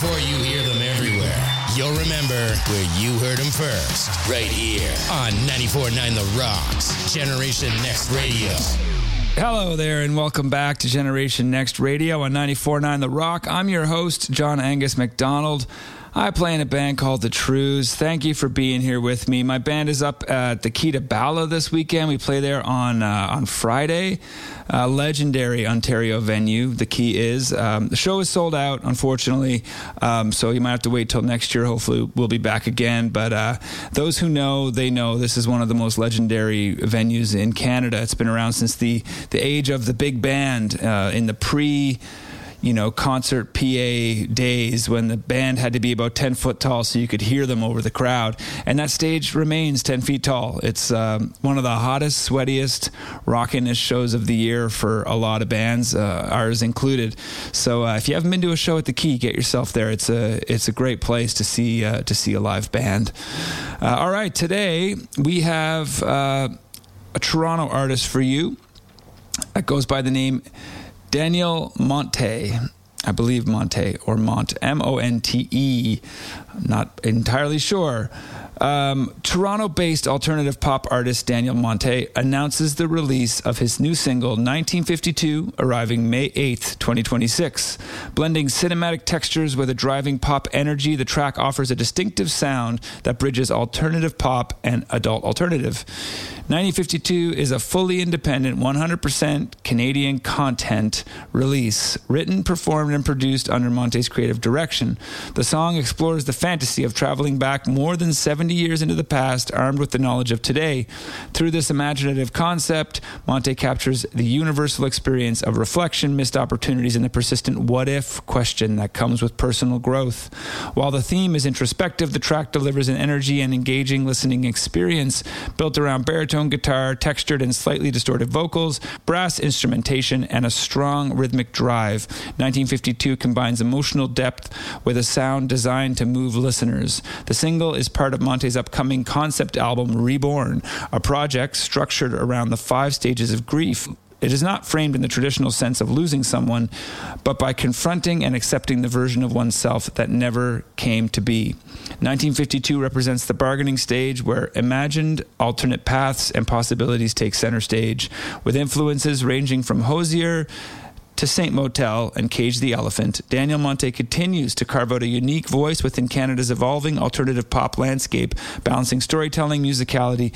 Before you hear them everywhere, you'll remember where you heard them first. Right here on 94.9 The Rock's Generation Next Radio. Hello there, and welcome back to Generation Next Radio on 94.9 The Rock. I'm your host, John Angus McDonald. I play in a band called The Trues. Thank you for being here with me. My band is up at the Key to Bala this weekend. We play there on Friday. Legendary Ontario venue, The Key is. The show is sold out, unfortunately, so you might have to wait till next year. Hopefully we'll be back again. But those who know, they know this is one of the most legendary venues in Canada. It's been around since the age of the big band in the concert PA days when the band had to be about 10 foot tall so you could hear them over the crowd. And that stage remains 10 feet tall. It's one of the hottest, sweatiest, rockinest shows of the year for a lot of bands, ours included. So if you haven't been to a show at the Key, get yourself there. It's a great place to see a live band. All right, today we have a Toronto artist for you that goes by the name Daniel Monte, I believe Monte or Mont, M-O-N-T-E. I'm not entirely sure. Toronto-based alternative pop artist Daniel Monte announces the release of his new single, 1952, arriving May 8th, 2026. Blending cinematic textures with a driving pop energy, the track offers a distinctive sound that bridges alternative pop and adult alternative. 1952 is a fully independent, 100% Canadian content release, written, performed, and produced under Monte's creative direction. The song explores the fantasy of traveling back more than 70 years into the past, armed with the knowledge of today. Through this imaginative concept, Monte captures the universal experience of reflection, missed opportunities, and the persistent what-if question that comes with personal growth. While the theme is introspective, the track delivers an energy and engaging listening experience built around baritone guitar, textured and slightly distorted vocals, brass instrumentation, and a strong rhythmic drive. 1952 combines emotional depth with a sound designed to move listeners. The single is part of Monte's upcoming concept album, Reborn, a project structured around the 5 stages of grief. It is not framed in the traditional sense of losing someone, but by confronting and accepting the version of oneself that never came to be. 1952 represents the bargaining stage where imagined alternate paths and possibilities take center stage, with influences ranging from Hozier to Saint Motel and Cage the Elephant. Daniel Monte continues to carve out a unique voice within Canada's evolving alternative pop landscape, balancing storytelling, musicality,